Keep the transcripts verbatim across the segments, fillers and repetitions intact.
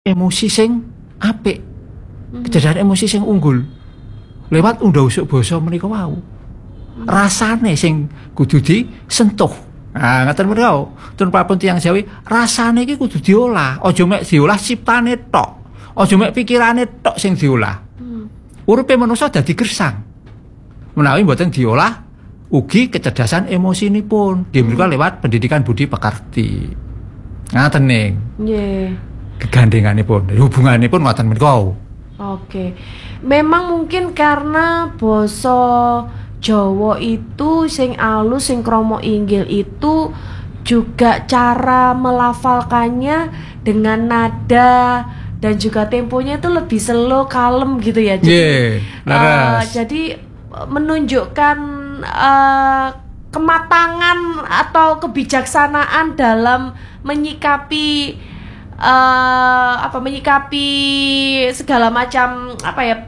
emosi sing apik. Kecerdasan emosi sing unggul. Lewat undha usuk basa menika wau. Rasane sing kudu disentuh. Nah, ngaten menika. Tun prapun tiyang Jawi, rasane iki kudu diolah, aja mek diolah ciptane tok. Aja mek pikirane tok sing diolah. Hmm. Uripe manusa dadi gersang. Menawi mboten diolah ugi kecerdasan emosinipun. Nggih menika lewat pendidikan budi pekerti. Ngaten ning. Nggih. Kegandenganipun, hubunganipun ngoten menika. Oke. Memang mungkin karena basa Jawa itu sing alus, sing kromo inggil itu juga cara melafalkannya dengan nada dan juga temponya itu lebih slow, kalem gitu ya. Jadi, yeah, uh, jadi menunjukkan uh, kematangan atau kebijaksanaan dalam menyikapi uh, apa menyikapi segala macam apa ya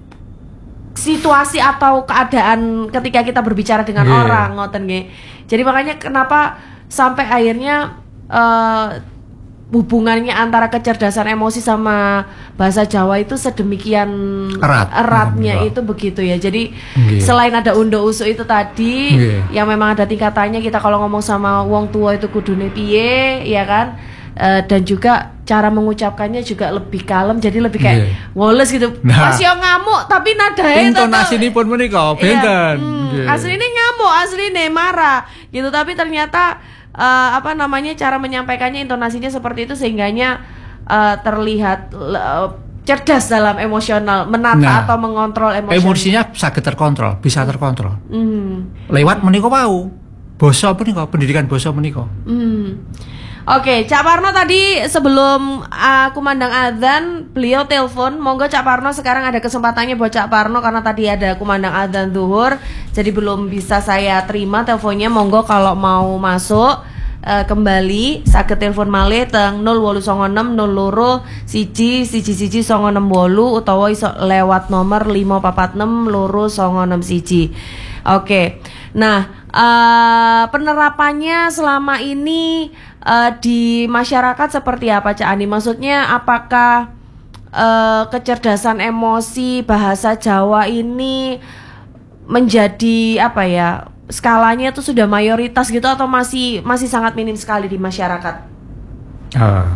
situasi atau keadaan ketika kita berbicara dengan yeah. orang, ngoten nggih. Jadi makanya kenapa sampai akhirnya uh, hubungannya antara kecerdasan emosi sama bahasa Jawa itu sedemikian erat eratnya hmm, itu begitu ya. Jadi yeah. selain ada undo usuk itu tadi yeah. yang memang ada tingkatannya, kita kalau ngomong sama wong tua itu kudune piye, ya kan? Uh, dan juga cara mengucapkannya juga lebih kalem, jadi lebih kayak yeah. woles gitu. Nah, masih ngamuk tapi nadae intonasinipun menika benten. Hmm, yeah. Asline ngamuk, asline marah gitu, tapi ternyata uh, apa namanya cara menyampaikannya, intonasinya seperti itu sehingganya uh, terlihat uh, cerdas dalam emosional, menata nah, atau mengontrol emosi. Emosinya saged terkontrol, bisa terkontrol. Mm. Lewat menika wau. Basa menika, pendidikan basa menika. Mm. Oke, Cak Parno tadi sebelum aku mandang adzan, beliau telepon. Monggo Cak Parno, sekarang ada kesempatannya buat Cak Parno karena tadi ada aku mandang adzan zuhur, jadi belum bisa saya terima teleponnya. Monggo kalau mau masuk uh, kembali saged telepon malih teng nol wolu songo enem nol loro siji siji siji songo enem wolu utawa iso lewat nomor lima papat enem loro songo enem siji. Oke. Nah, uh, penerapannya selama ini uh, di masyarakat seperti apa, Cak Andi? Maksudnya apakah uh, kecerdasan emosi bahasa Jawa ini menjadi apa ya? Skalanya itu sudah mayoritas gitu atau masih masih sangat minim sekali di masyarakat? Uh,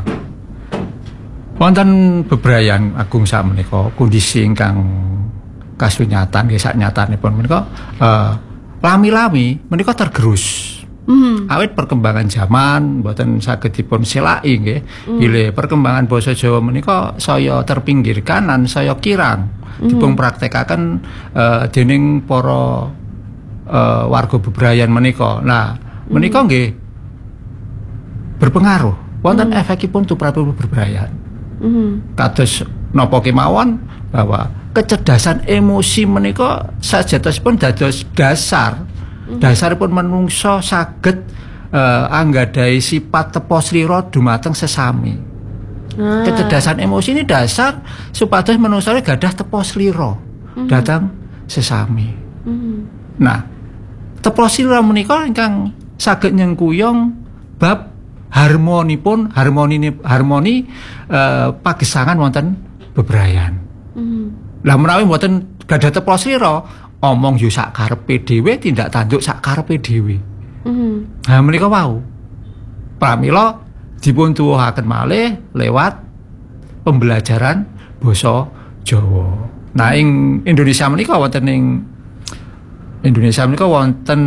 wonten bebrayan agung sakmenika kondisi ingkang kasunyatan nggih saknyatanipun menika uh, lami-lami menika tergerus. Mm. Awit perkembangan zaman mboten saged dipun selaki nggih. Mm. Bilih perkembangan basa Jawa menika saya terpinggirkan lan saya kirang mm. dipun praktekaken uh, dening para uh, warga bebrayan menika. Nah, menika mm. nggih berpengaruh. Wonten mm. efekipun tuprapu bebrayan. Mm. Kados napa kemawon bahwa kecerdasan emosi menika sajatosipun dados dasar mm-hmm. dasaripun manungsa saged uh, anggadhahi sifat tepos lira dumateng sesami. Ah. Kecerdasan emosi ini dasar supados manungsa gadah tepos lira mm-hmm. datang sesami. Mm-hmm. Nah, tepos lira menika ingkang saged nyengkuyung bab harmonipun harmoni harmoni uh, pagesangan wonten bebrayan. Mm-hmm. Lah menawi mboten gadah tepos lira, omong yo sak karepe dhewe, tindak tanduk sak karepe dhewe. Mhm. Nah menika wau. Pramila dipun tuwuhaken malih lewat pembelajaran basa Jawa. Nah ing Indonesia menika wonten ing Indonesia menika wonten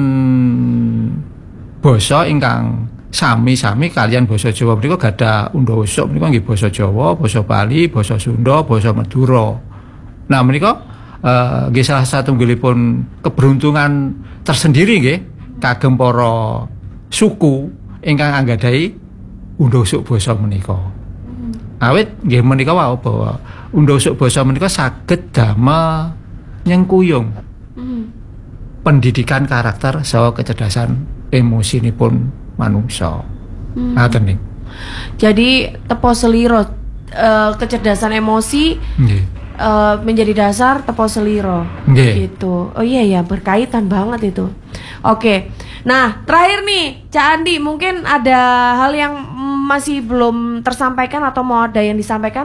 basa ingkang sami-sami kalian basa Jawa menika gadah undha usuk menika nggih basa Jawa, basa Bali, basa Sunda, basa Madura. Nah menika uh, nggih salah satunggalipun keberuntungan tersendiri nggih kagem para suku ingkang anggadhahi undha usuk basa menika. Awit nggih menika wau bahwa undha usuk basa menika saged damel nyengkuyung mm. pendidikan karakter saha kecerdasan emosinipun manungsa. Mm. Ngaten ning. Jadi tepos lira uh, kecerdasan emosi nggih. Uh, menjadi dasar tepos seliro gitu. Oh iya ya, berkaitan banget itu. Oke. Nah, terakhir nih Cak Andi, mungkin ada hal yang masih belum tersampaikan atau mau ada yang disampaikan